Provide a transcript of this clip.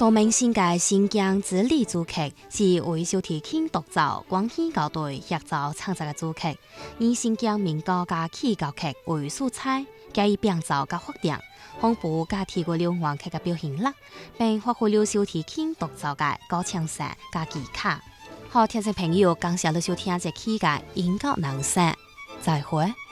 多名新界新疆之李主客是为小提琴独奏广戏高队协奏创作的主客，以新疆民歌加起高客为素材，加以编造加发展，丰富加提过了乐曲的表现力，并发挥了小提琴独奏的高强性加技巧。好，听众朋友，感谢你收听这期的音乐人生，再会。